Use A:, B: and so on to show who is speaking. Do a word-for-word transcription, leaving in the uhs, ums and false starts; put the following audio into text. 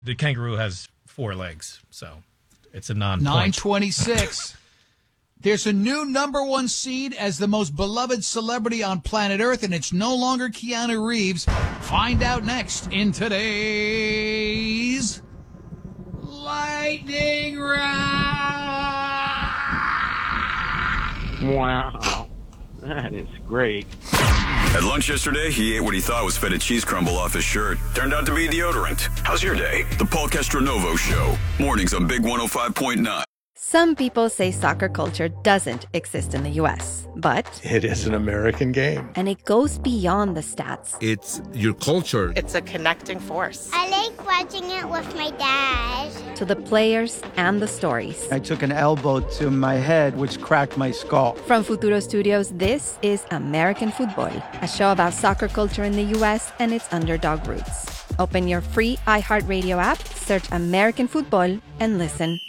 A: The kangaroo has four legs, so it's a non-point.
B: nine twenty-six. There's a new number one seed as the most beloved celebrity on planet Earth, and it's no longer Keanu Reeves. Find out next in today's Lightning Round.
C: Wow. That is great.
D: At lunch yesterday, he ate what he thought was feta cheese crumble off his shirt. Turned out to be deodorant. How's your day? The Paul Castronovo Show. Mornings on Big one oh five point nine.
E: Some people say soccer culture doesn't exist in the U S, but
F: it is an American game.
E: And it goes beyond the stats.
G: It's your culture.
H: It's a connecting force.
I: I like watching it with my dad.
E: To the players and the stories.
J: I took an elbow to my head, which cracked my skull.
E: From Futuro Studios, this is American Football, a show about soccer culture in the U S and its underdog roots. Open your free iHeartRadio app, search American Football, and listen